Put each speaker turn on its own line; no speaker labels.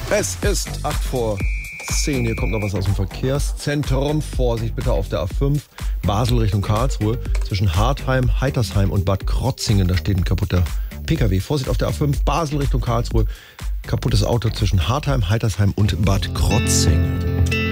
Es ist 8:10. Hier kommt noch was aus dem Verkehrszentrum. Vorsicht bitte auf der A5. Basel Richtung Karlsruhe. Zwischen Hartheim, Heitersheim und Bad Krotzingen. Da steht ein kaputter PKW. Vorsicht auf der A5. Basel Richtung Karlsruhe. Kaputtes Auto zwischen Hartheim, Heitersheim und Bad Krotzingen.